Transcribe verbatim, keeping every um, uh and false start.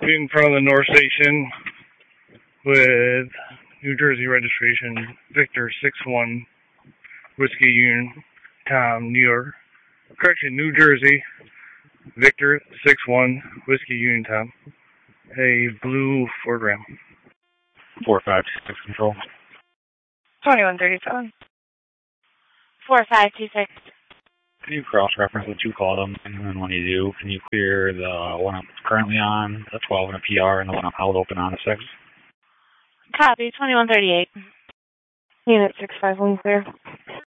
in front of the North Station with New Jersey registration, Victor six one, Whiskey Union, Tom, New York. Correction, New Jersey, Victor six one, Whiskey Union, Tom. A blue Ford Ram. four five six control. twenty-one thirty-seven. four five two six. Can you cross-reference what you called them, and then when you do, can you clear the one I'm currently on, the twelve and a P R, and the one I'm held open on, the six? Copy, twenty-one thirty-eight. Unit six five one clear.